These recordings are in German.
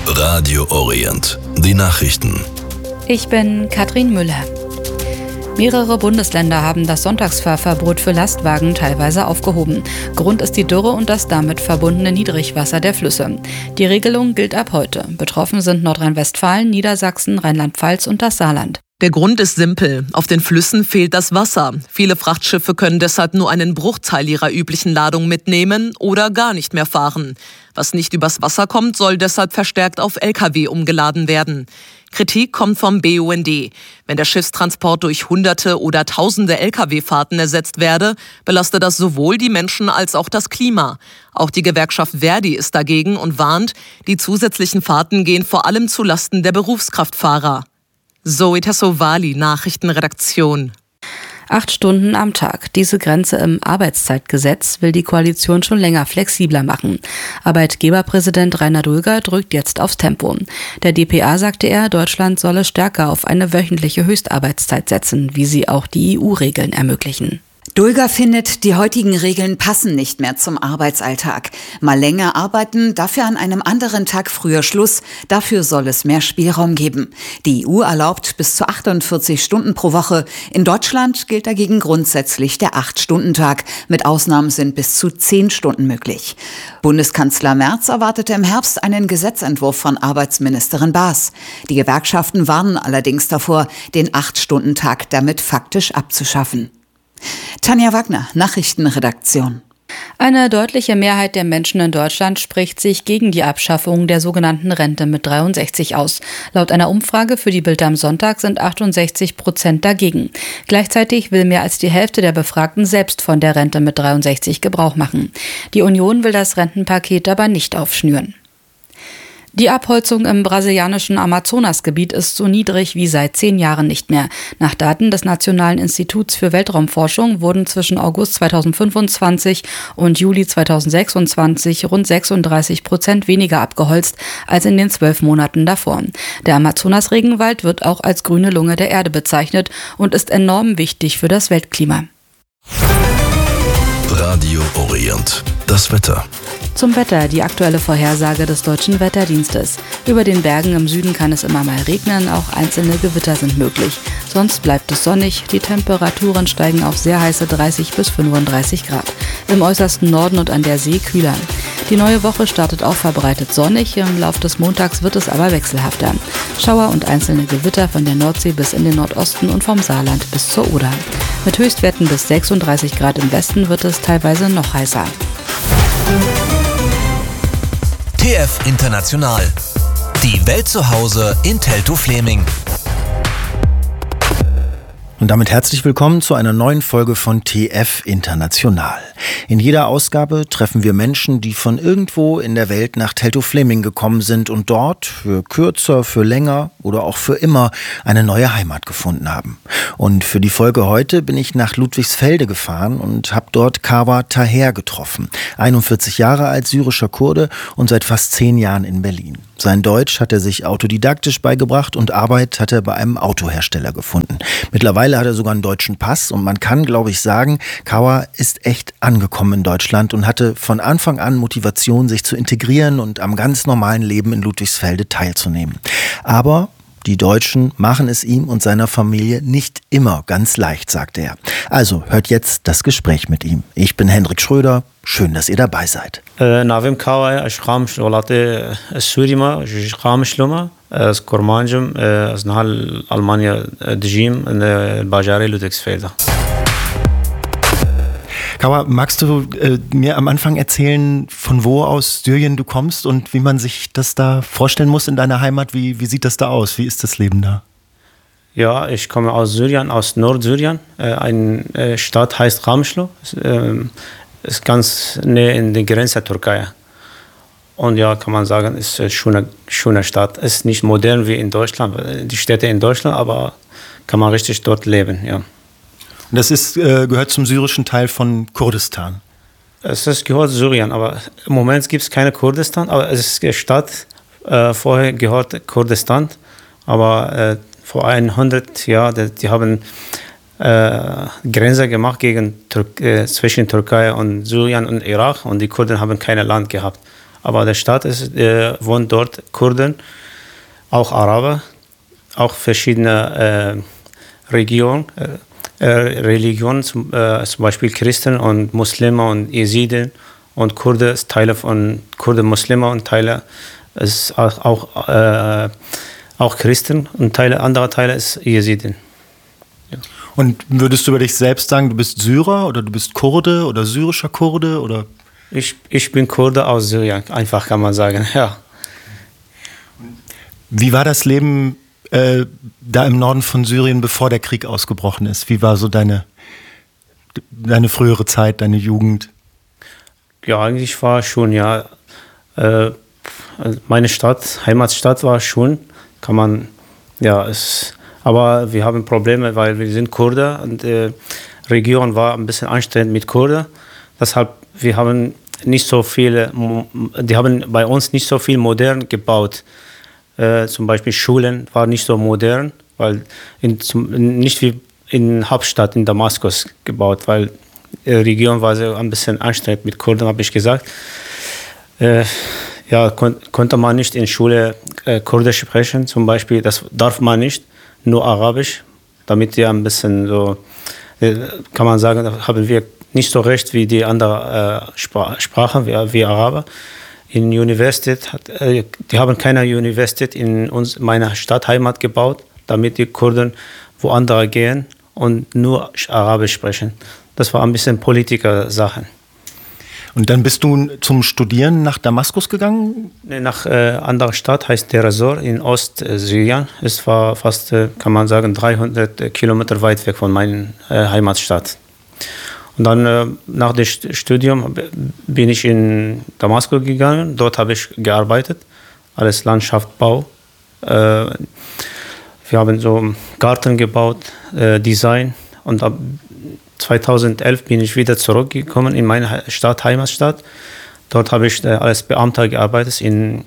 Radio Orient. Die Nachrichten. Ich bin Katrin Müller. Mehrere Bundesländer haben das Sonntagsfahrverbot für Lastwagen teilweise aufgehoben. Grund ist die Dürre und das damit verbundene Niedrigwasser der Flüsse. Die Regelung gilt ab heute. Betroffen sind Nordrhein-Westfalen, Niedersachsen, Rheinland-Pfalz und das Saarland. Der Grund ist simpel. Auf den Flüssen fehlt das Wasser. Viele Frachtschiffe können deshalb nur einen Bruchteil ihrer üblichen Ladung mitnehmen oder gar nicht mehr fahren. Was nicht übers Wasser kommt, soll deshalb verstärkt auf Lkw umgeladen werden. Kritik kommt vom BUND. Wenn der Schiffstransport durch Hunderte oder Tausende Lkw-Fahrten ersetzt werde, belaste das sowohl die Menschen als auch das Klima. Auch die Gewerkschaft Verdi ist dagegen und warnt, die zusätzlichen Fahrten gehen vor allem zulasten der Berufskraftfahrer. Zoe Tassovali, Nachrichtenredaktion. 8 Stunden am Tag. Diese Grenze im Arbeitszeitgesetz will die Koalition schon länger flexibler machen. Arbeitgeberpräsident Rainer Dulger drückt jetzt aufs Tempo. Der dpa sagte er, Deutschland solle stärker auf eine wöchentliche Höchstarbeitszeit setzen, wie sie auch die EU-Regeln ermöglichen. Dulger findet, die heutigen Regeln passen nicht mehr zum Arbeitsalltag. Mal länger arbeiten, dafür an einem anderen Tag früher Schluss. Dafür soll es mehr Spielraum geben. Die EU erlaubt bis zu 48 Stunden pro Woche. In Deutschland gilt dagegen grundsätzlich der 8-Stunden-Tag. Mit Ausnahmen sind bis zu 10 Stunden möglich. Bundeskanzler Merz erwartete im Herbst einen Gesetzentwurf von Arbeitsministerin Baas. Die Gewerkschaften warnen allerdings davor, den 8-Stunden-Tag damit faktisch abzuschaffen. Tanja Wagner, Nachrichtenredaktion. Eine deutliche Mehrheit der Menschen in Deutschland spricht sich gegen die Abschaffung der sogenannten Rente mit 63 aus. Laut einer Umfrage für die Bild am Sonntag sind 68% dagegen. Gleichzeitig will mehr als die Hälfte der Befragten selbst von der Rente mit 63 Gebrauch machen. Die Union will das Rentenpaket aber nicht aufschnüren. Die Abholzung im brasilianischen Amazonasgebiet ist so niedrig wie seit 10 Jahren nicht mehr. Nach Daten des Nationalen Instituts für Weltraumforschung wurden zwischen August 2025 und Juli 2026 rund 36% weniger abgeholzt als in den 12 Monaten davor. Der Amazonas-Regenwald wird auch als grüne Lunge der Erde bezeichnet und ist enorm wichtig für das Weltklima. Radio Orient. Das Wetter. Zum Wetter, die aktuelle Vorhersage des Deutschen Wetterdienstes. Über den Bergen im Süden kann es immer mal regnen, auch einzelne Gewitter sind möglich. Sonst bleibt es sonnig, die Temperaturen steigen auf sehr heiße 30 bis 35 Grad. Im äußersten Norden und an der See kühler. Die neue Woche startet auch verbreitet sonnig, im Lauf des Montags wird es aber wechselhafter. Schauer und einzelne Gewitter von der Nordsee bis in den Nordosten und vom Saarland bis zur Oder. Mit Höchstwerten bis 36 Grad im Westen wird es teilweise noch heißer. TF International. Die Welt zu Hause in Teltow-Fläming. Und damit herzlich willkommen zu einer neuen Folge von TF International. In jeder Ausgabe treffen wir Menschen, die von irgendwo in der Welt nach Teltow-Fläming gekommen sind und dort für kürzer, für länger oder auch für immer eine neue Heimat gefunden haben. Und für die Folge heute bin ich nach Ludwigsfelde gefahren und habe dort Kawa Taher getroffen. 41 Jahre alt, syrischer Kurde und seit fast 10 Jahren in Berlin. Sein Deutsch hat er sich autodidaktisch beigebracht und Arbeit hat er bei einem Autohersteller gefunden. Mittlerweile hat er sogar einen deutschen Pass und man kann, glaube ich, sagen, Kawa ist echt angekommen in Deutschland und hatte von Anfang an Motivation, sich zu integrieren und am ganz normalen Leben in Ludwigsfelde teilzunehmen. Aber die Deutschen machen es ihm und seiner Familie nicht immer ganz leicht, sagt er. Also hört jetzt das Gespräch mit ihm. Ich bin Hendrik Schröder. Schön, dass ihr dabei seid. نافم كاوي أشخام شغلات السوريما أشخام شلوما سكورمانجم أزنهال ألمانيا دجيم الباجاري لودكسفيلدا. Kawa, magst du mir am Anfang erzählen, von wo aus Syrien du kommst und wie man sich das da vorstellen muss in deiner Heimat? Wie sieht das da aus? Wie ist das Leben da? Ja, ich komme aus Syrien, aus Nordsyrien. Eine Stadt heißt Ramschlo. Ist ganz näher in der Grenze der Türkei. Und ja, kann man sagen, ist eine schöne Stadt. Ist nicht modern wie in Deutschland, die Städte in Deutschland, aber kann man richtig dort leben, ja. Das gehört zum syrischen Teil von Kurdistan. Gehört Syrien, aber im Moment gibt es keine Kurdistan, aber es ist eine Stadt, vorher gehört Kurdistan, aber vor 100 Jahren, die haben Grenze gemacht zwischen Türkei und Syrien und Irak und die Kurden haben kein Land gehabt. Aber der Staat wohnen dort Kurden, auch Araber, auch verschiedene Religionen, zum Beispiel Christen und Muslime und Jesiden und Kurden, Teile von Kurden, Muslime und Teile ist auch Christen und andere Teile ist Jesiden. Ja. Und würdest du über dich selbst sagen, du bist Syrer oder du bist Kurde oder syrischer Kurde oder? Ich bin Kurde aus Syrien, einfach kann man sagen, ja. Wie war das Leben da im Norden von Syrien, bevor der Krieg ausgebrochen ist? Wie war so deine frühere Zeit, deine Jugend? Ja, eigentlich war schon, ja, meine Heimatstadt war schon, kann man, ja, aber wir haben Probleme, weil wir sind Kurden und die Region war ein bisschen anstrengend mit Kurden. Deshalb, wir haben nicht so viele, die haben bei uns nicht so viel modern gebaut. Zum Beispiel Schulen waren nicht so modern, weil nicht wie in Hauptstadt in Damaskus gebaut, weil die Region war so ein bisschen anstrengend mit Kurden, habe ich gesagt. Ja, konnte man nicht in Schule Kurdisch sprechen, zum Beispiel, das darf man nicht, nur Arabisch, damit wir ein bisschen so, kann man sagen, da haben wir nicht so recht wie die anderen Sprachen, wie Araber. In Universität, die haben keine Universität in meiner Stadtheimat gebaut, damit die Kurden woanders gehen und nur Arabisch sprechen. Das war ein bisschen Politiker-Sache. Und dann bist du zum Studieren nach Damaskus gegangen? Nach anderer Stadt, heißt Deir ez-Zor in Ostsyrien. Es war fast, kann man sagen, 300 Kilometer weit weg von meiner Heimatstadt. Und dann nach dem Studium bin ich in Damaskus gegangen. Dort habe ich gearbeitet, als Landschaftsbau. Wir haben so einen Garten gebaut, Design. Und ab 2011 bin ich wieder zurückgekommen in meine Heimatstadt. Dort habe ich als Beamter gearbeitet in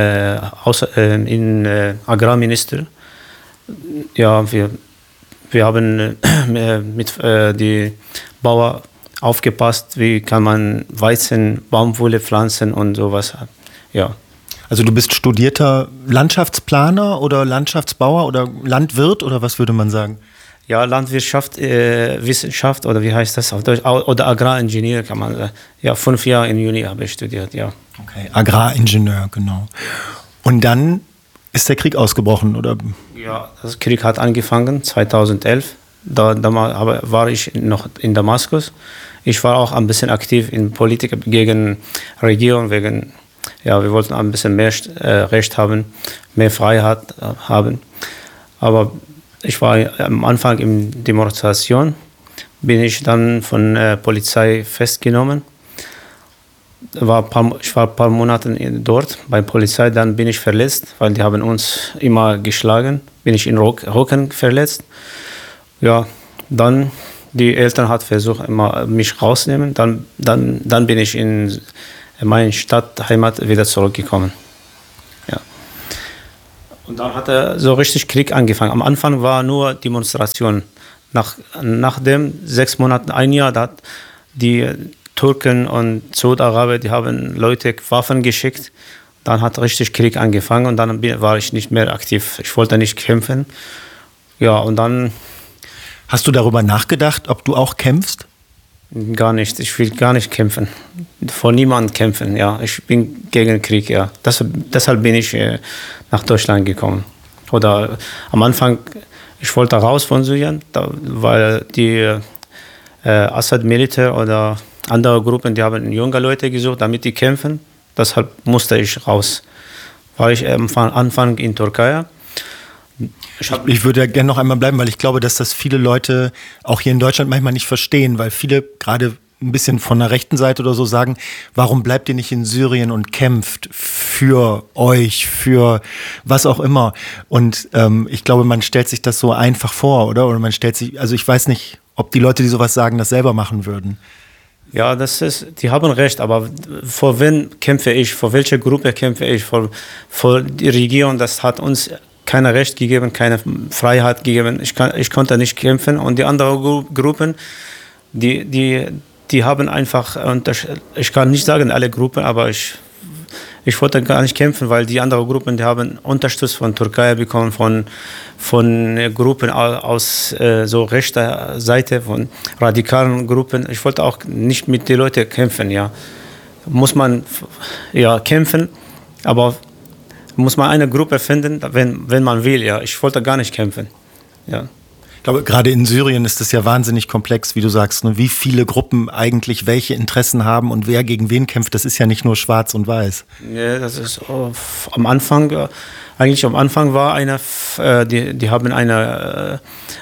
Agrarminister. Ja, wir haben mit die Bauern aufgepasst, wie kann man Weizen, Baumwolle pflanzen und sowas. Ja. Also du bist studierter Landschaftsplaner oder Landschaftsbauer oder Landwirt oder was würde man sagen? Ja, Landwirtschaft, Wissenschaft oder wie heißt das auf Deutsch? Oder Agraringenieur kann man sagen. Ja, 5 Jahre in Juni habe ich studiert, ja. Okay, Agraringenieur, genau. Und dann ist der Krieg ausgebrochen, oder? Ja, der Krieg hat angefangen 2011. Da war ich noch in Damaskus. Ich war auch ein bisschen aktiv in Politik gegen Regierung, ja, wir wollten ein bisschen mehr Recht haben, mehr Freiheit haben. Aber ich war am Anfang in Demonstration, bin ich dann von der Polizei festgenommen. Ich war ein paar Monate dort bei der Polizei, dann bin ich verletzt, weil die haben uns immer geschlagen, bin ich in Rücken verletzt. Ja, dann die Eltern hat versucht, immer mich rauszunehmen. Dann bin ich in meine Stadtheimat wieder zurückgekommen. Ja. Und dann hat so richtig Krieg angefangen. Am Anfang war nur Demonstration. Nach dem 6 Monaten, ein Jahr, da hat die Türken und Saudi-Araber, die haben Leute Waffen geschickt. Dann hat richtig Krieg angefangen und dann war ich nicht mehr aktiv. Ich wollte nicht kämpfen. Ja, und dann... Hast du darüber nachgedacht, ob du auch kämpfst? Gar nicht. Ich will gar nicht kämpfen. Vor niemandem kämpfen, ja. Ich bin gegen Krieg, ja. Deshalb bin ich nach Deutschland gekommen. Oder am Anfang, ich wollte raus von Syrien, weil die Assad-Militär oder andere Gruppen, die haben junge Leute gesucht, damit die kämpfen. Deshalb musste ich raus. War ich am Anfang in Türkei. Ich würde ja gerne noch einmal bleiben, weil ich glaube, dass das viele Leute auch hier in Deutschland manchmal nicht verstehen, weil viele gerade ein bisschen von der rechten Seite oder so sagen, warum bleibt ihr nicht in Syrien und kämpft für euch, für was auch immer. Und ich glaube, man stellt sich das so einfach vor, oder? Oder man stellt sich, also ich weiß nicht, ob die Leute, die sowas sagen, das selber machen würden. Ja, die haben recht, aber vor wen kämpfe ich, vor welcher Gruppe kämpfe ich, vor die Regierung, das hat uns kein Recht gegeben, keine Freiheit gegeben. Ich konnte nicht kämpfen und die anderen Gruppen, die haben einfach, ich kann nicht sagen alle Gruppen, aber ich wollte gar nicht kämpfen, weil die anderen Gruppen, die haben Unterstützung von Türkei bekommen, von Gruppen aus so rechter Seite, von radikalen Gruppen. Ich wollte auch nicht mit den Leuten kämpfen, ja. Muss man ja kämpfen, aber muss man eine Gruppe finden, wenn man will, ja. Ich wollte gar nicht kämpfen, ja. Ich glaube, gerade in Syrien ist es ja wahnsinnig komplex, wie du sagst, ne? Wie viele Gruppen eigentlich welche Interessen haben und wer gegen wen kämpft. Das ist ja nicht nur schwarz und weiß. Ja, das ist am Anfang war eine, die haben eine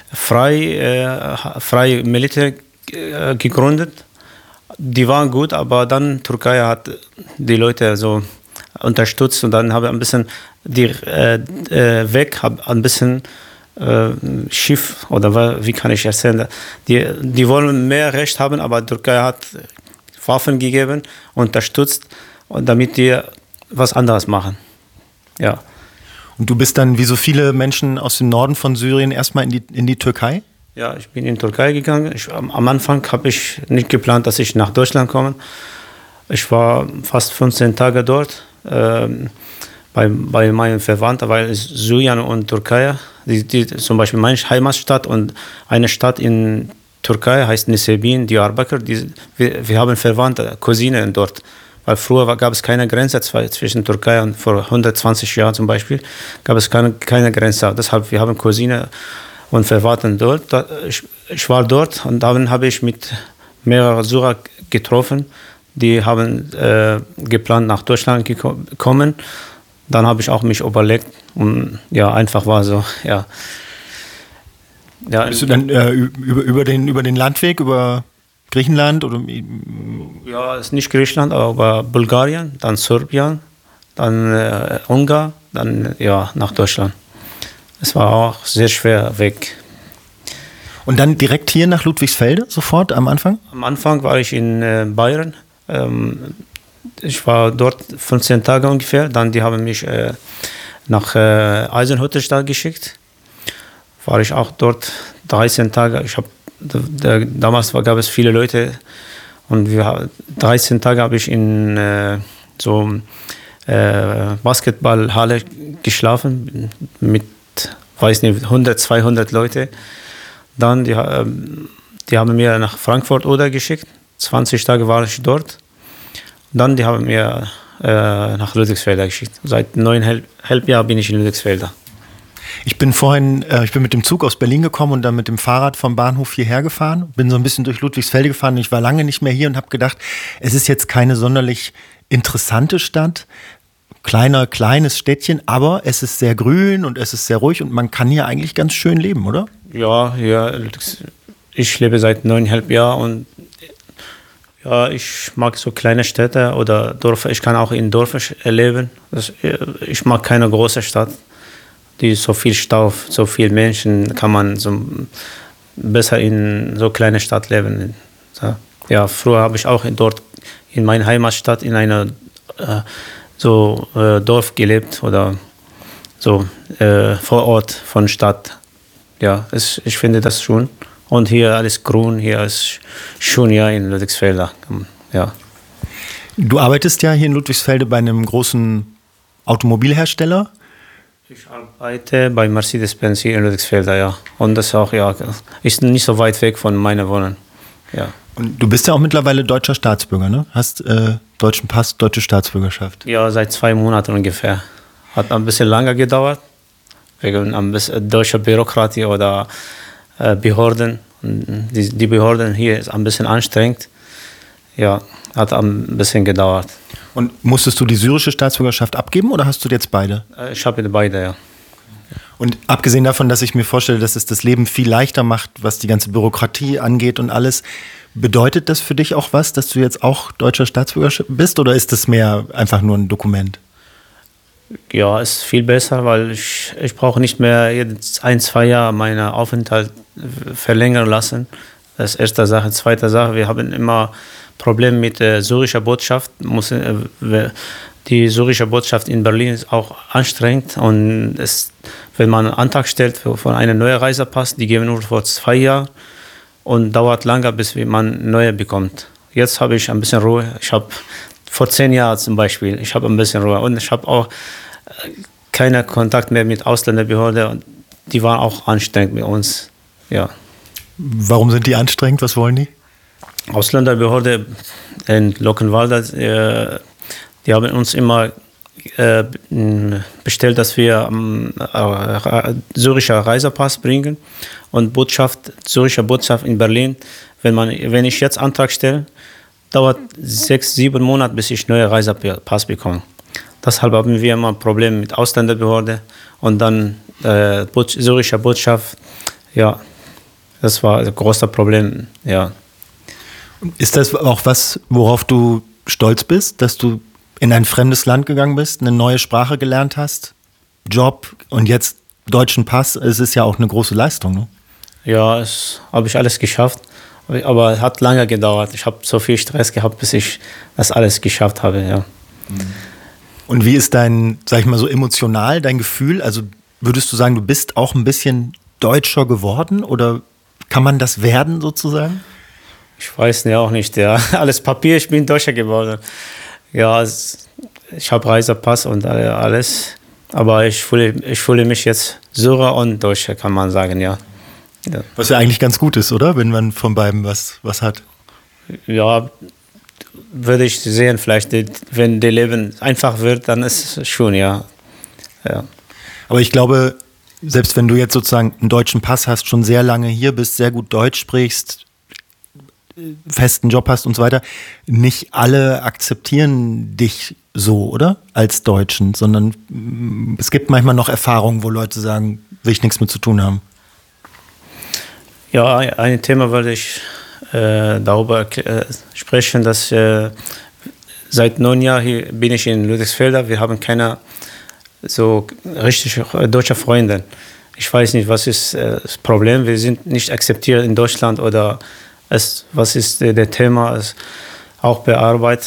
freie Militär gegründet. Die waren gut, aber dann Türkei hat die Leute so unterstützt und dann habe ich ein bisschen die habe ein bisschen Schiff, oder wie kann ich erzählen, die wollen mehr Recht haben, aber die Türkei hat Waffen gegeben, unterstützt, und damit die was anderes machen. Ja. Und du bist dann, wie so viele Menschen aus dem Norden von Syrien, erstmal in die Türkei? Ja, ich bin in die Türkei gegangen. Am Anfang habe ich nicht geplant, dass ich nach Deutschland komme. Ich war fast 15 Tage dort. Bei meinen Verwandten, weil es Syrien und Türkei, die zum Beispiel meine Heimatstadt und eine Stadt in Türkei heißt Nisebin, Diyarbakır. Wir haben Verwandte, Cousinen dort. Weil früher gab es keine Grenze zwischen Türkei und vor 120 Jahren zum Beispiel gab es keine Grenze. Deshalb wir haben Cousinen und Verwandten dort. Ich war dort und dann habe ich mit mehreren Syrer getroffen. Die haben geplant, nach Deutschland kommen. Dann habe ich auch mich überlegt und ja, einfach war so, ja. Bist du dann über den Landweg, über Griechenland? Oder? Ja, es ist nicht Griechenland, aber Bulgarien, dann Serbien, dann Ungarn, dann ja, nach Deutschland. Es war auch sehr schwer Weg. Und dann direkt hier nach Ludwigsfelde, sofort am Anfang? Am Anfang war ich in Bayern. Ich war dort 15 Tage ungefähr. Dann die haben mich nach Eisenhüttenstadt geschickt. War ich auch dort 13 Tage. Damals gab es viele Leute und 13 Tage habe ich in Basketballhalle geschlafen mit, weiß nicht, 100, 200 Leute. Dann die haben mir nach Frankfurt oder geschickt. 20 Tage war ich dort. Dann die haben mir nach Ludwigsfelde geschickt. Seit 9,5 Jahren bin ich in Ludwigsfelde. Ich bin mit dem Zug aus Berlin gekommen und dann mit dem Fahrrad vom Bahnhof hierher gefahren. Bin so ein bisschen durch Ludwigsfelde gefahren und ich war lange nicht mehr hier und habe gedacht, es ist jetzt keine sonderlich interessante Stadt. Kleines Städtchen, aber es ist sehr grün und es ist sehr ruhig und man kann hier eigentlich ganz schön leben, oder? Ja, ich lebe seit 9,5 Jahren und ja, ich mag so kleine Städte oder Dörfer. Ich kann auch in Dörfern leben. Ich mag keine große Stadt, die so viel Stau, so viele Menschen, kann man so besser in so kleine Stadt leben. Ja, früher habe ich auch dort in meiner Heimatstadt in einer Dorf gelebt oder so vor Ort von Stadt. Ja, ich finde das schon. Und hier alles grün, hier ist schön, ja, in Ludwigsfelde. Ja. Du arbeitest ja hier in Ludwigsfelde bei einem großen Automobilhersteller. Ich arbeite bei Mercedes-Benz hier in Ludwigsfelde, ja. Und das auch, ja, ist nicht so weit weg von meiner Wohnung. Ja. Und du bist ja auch mittlerweile deutscher Staatsbürger, ne? Hast deutschen Pass, deutsche Staatsbürgerschaft. Ja, seit 2 Monaten ungefähr. Hat ein bisschen länger gedauert, wegen ein bisschen deutscher Bürokratie oder Behörden. Die Behörden hier ist ein bisschen anstrengend. Ja, hat ein bisschen gedauert. Und musstest du die syrische Staatsbürgerschaft abgeben oder hast du jetzt beide? Ich habe beide, ja. Und abgesehen davon, dass ich mir vorstelle, dass es das Leben viel leichter macht, was die ganze Bürokratie angeht und alles, bedeutet das für dich auch was, dass du jetzt auch deutscher Staatsbürger bist oder ist das mehr einfach nur ein Dokument? Ja, ist viel besser, weil ich brauche nicht mehr jetzt 1-2 Jahre meinen Aufenthalt verlängern lassen. Das ist erste Sache. Zweite Sache, wir haben immer Probleme mit der syrischen Botschaft. Die syrische Botschaft in Berlin ist auch anstrengend und wenn man einen Antrag stellt für einen neuen Reisepass, die geben nur vor 2 Jahren und dauert lange, bis man einen neuen bekommt. Jetzt habe ich ein bisschen Ruhe. Ich habe vor 10 Jahren zum Beispiel. Ich habe ein bisschen Ruhe und ich habe auch keinen Kontakt mehr mit Ausländerbehörden und die waren auch anstrengend mit uns. Ja. Warum sind die anstrengend? Was wollen die? Ausländerbehörde in Luckenwalde, die haben uns immer bestellt, dass wir syrischer Reisepass bringen und syrische Botschaft in Berlin. Wenn ich jetzt Antrag stelle, dauert 6-7 Monate, bis ich neue Reisepass bekomme. Deshalb haben wir immer Probleme mit Ausländerbehörde und dann syrische Botschaft. Ja, das war ein großes Problem. Ja. Ist das auch was, worauf du stolz bist, dass du in ein fremdes Land gegangen bist, eine neue Sprache gelernt hast, Job und jetzt deutschen Pass? Es ist ja auch eine große Leistung, ne? Ja, das habe ich alles geschafft, aber es hat lange gedauert. Ich habe so viel Stress gehabt, bis ich das alles geschafft habe, ja. Und wie ist dein, sag ich mal so emotional, dein Gefühl? Also würdest du sagen, du bist auch ein bisschen Deutscher geworden oder kann man das werden sozusagen? Ich weiß ja auch nicht, ja. Alles Papier, ich bin Deutscher geworden. Ja, ich habe Reisepass und alles, aber ich fühle mich jetzt Syrer und Deutscher, kann man sagen, ja. Ja. Was ja eigentlich ganz gut ist, oder? Wenn man von beiden was hat. Ja, würde ich sehen, vielleicht, wenn das Leben einfach wird, dann ist es schon, ja. Aber ich glaube, selbst wenn du jetzt sozusagen einen deutschen Pass hast, schon sehr lange hier bist, sehr gut Deutsch sprichst, festen Job hast und so weiter, nicht alle akzeptieren dich so, oder? Als Deutschen, sondern es gibt manchmal noch Erfahrungen, wo Leute sagen, will ich nichts mit zu tun haben. Ja, ein Thema würde ich darüber sprechen, dass seit 9 Jahren hier bin ich in Ludwigsfelde. Wir haben keine so richtig deutsche Freunde. Ich weiß nicht, was ist das Problem. Wir sind nicht akzeptiert in Deutschland oder was ist das Thema? Auch bei Arbeit.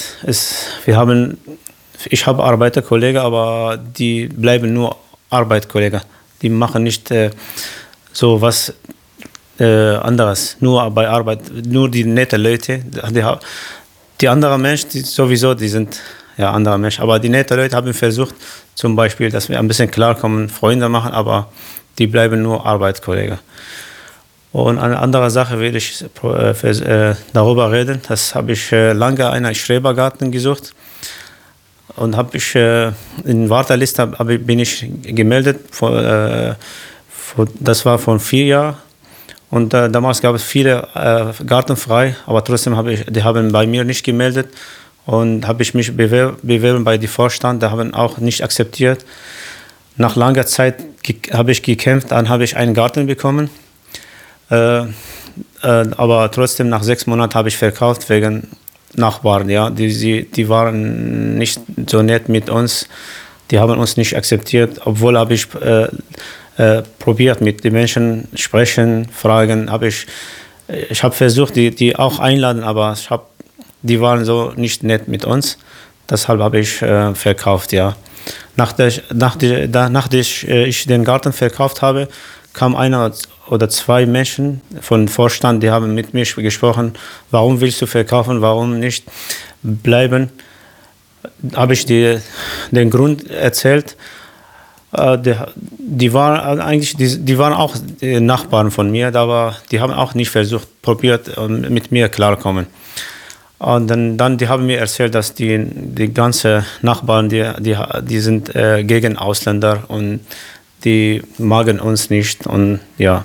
Ich habe Arbeiterkollegen, aber die bleiben nur Arbeitskollegen. Die machen nicht so was anderes. Nur bei Arbeit, nur die netten Leute. Die anderen Menschen, die sind ja andere Menschen. Aber die netten Leute haben versucht, zum Beispiel, dass wir ein bisschen klarkommen, Freunde machen, aber die bleiben nur Arbeitskollegen. Und eine andere Sache will ich darüber reden. Das habe ich lange einen Schrebergarten gesucht und habe ich in Warteliste bin ich gemeldet. Das war vor 4 Jahren und damals gab es viele Garten frei, aber trotzdem die haben bei mir nicht gemeldet und habe ich mich beworben bei dem Vorstand. Die haben auch nicht akzeptiert. Nach langer Zeit habe ich gekämpft, dann habe ich einen Garten bekommen. Aber trotzdem nach 6 Monaten habe ich verkauft wegen Nachbarn. Ja, die waren nicht so nett mit uns. Die haben uns nicht akzeptiert, obwohl habe ich probiert mit den Menschen sprechen, fragen. Ich habe versucht, die auch einladen, aber die waren so nicht nett mit uns. Deshalb habe ich verkauft. Ja. Nachdem ich den Garten verkauft habe, kam einer oder 2 Menschen von Vorstand, die haben mit mir gesprochen, warum willst du verkaufen, warum nicht bleiben. Habe ich den Grund erzählt. Die waren auch Nachbarn von mir, aber die haben auch nicht probiert, mit mir klarkommen. Und dann die haben mir erzählt, dass die ganzen Nachbarn, die sind gegen Ausländer und die mögen uns nicht und ja.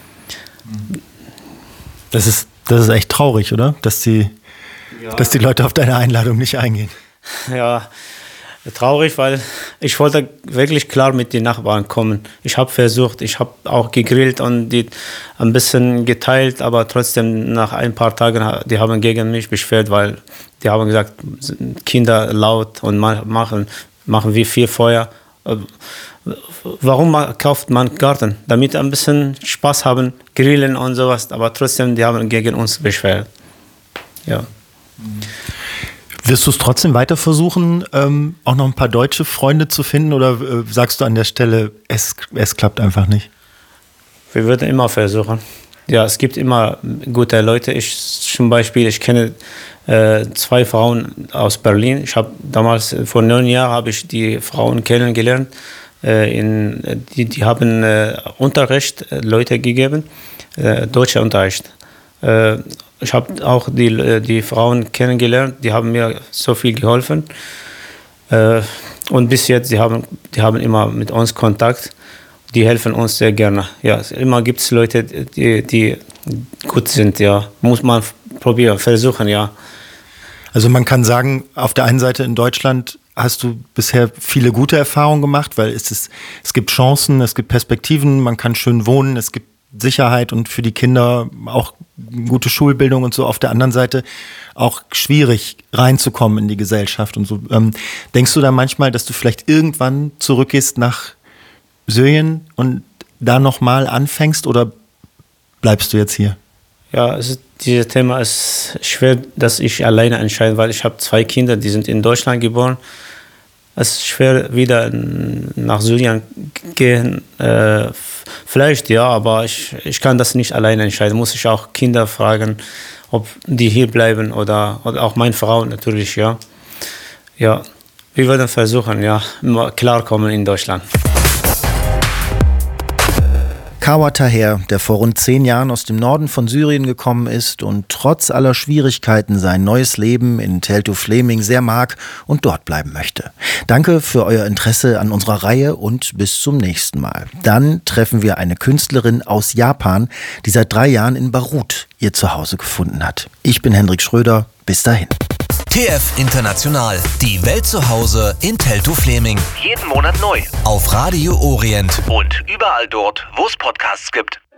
Das ist echt traurig, oder? Dass die Leute auf deine Einladung nicht eingehen. Ja, traurig, weil ich wollte wirklich klar mit den Nachbarn kommen. Ich habe versucht, ich habe auch gegrillt und die ein bisschen geteilt, aber trotzdem nach ein paar Tagen, die haben gegen mich beschwert, weil die haben gesagt, Kinder laut und machen wie viel Feuer. Warum kauft man Garten? Damit ein bisschen Spaß haben, grillen und sowas, aber trotzdem, die haben gegen uns beschwert. Ja. Wirst du es trotzdem weiter versuchen, auch noch ein paar deutsche Freunde zu finden, oder sagst du an der Stelle, es klappt einfach nicht? Wir würden immer versuchen. Ja, es gibt immer gute Leute. Zum Beispiel, ich kenne 2 Frauen aus Berlin. Ich habe damals, vor 9 Jahren, habe ich die Frauen kennengelernt. Die haben Unterricht Leute gegeben, deutscher Unterricht. Ich habe auch die Frauen kennengelernt, die haben mir so viel geholfen. Und bis jetzt, die haben immer mit uns Kontakt. Die helfen uns sehr gerne. Ja, immer gibt es Leute, die gut sind. Ja, muss man probieren, versuchen, ja. Also man kann sagen, auf der einen Seite in Deutschland hast du bisher viele gute Erfahrungen gemacht, weil es gibt Chancen, es gibt Perspektiven, man kann schön wohnen, es gibt Sicherheit und für die Kinder auch gute Schulbildung und so. Auf der anderen Seite auch schwierig reinzukommen in die Gesellschaft und so. Denkst du da manchmal, dass du vielleicht irgendwann zurückgehst nach Syrien und da nochmal anfängst oder bleibst du jetzt hier? Ja, dieses Thema ist schwer, dass ich alleine entscheide, weil ich habe 2 Kinder, die sind in Deutschland geboren. Es ist schwer, wieder nach Syrien gehen. Vielleicht ja, aber ich kann das nicht alleine entscheiden. Muss ich auch Kinder fragen, ob die hier bleiben oder auch meine Frau natürlich, ja. Ja, wir werden versuchen, ja, klarkommen in Deutschland. Kawa Taher, der vor rund 10 Jahren aus dem Norden von Syrien gekommen ist und trotz aller Schwierigkeiten sein neues Leben in Teltow-Fläming sehr mag und dort bleiben möchte. Danke für euer Interesse an unserer Reihe und bis zum nächsten Mal. Dann treffen wir eine Künstlerin aus Japan, die seit 3 Jahren in Beirut ihr Zuhause gefunden hat. Ich bin Hendrik Schröder. Bis dahin. TF International, die Welt zu Hause in Teltow-Fläming. Jeden Monat neu. Auf Radio Orient. Und überall dort, wo es Podcasts gibt.